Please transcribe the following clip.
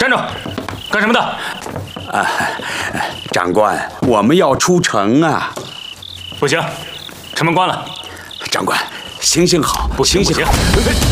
站住！干什么的？ 啊，长官，我们要出城啊！ 不行，城门关了。 长官，行行好， 不行不行。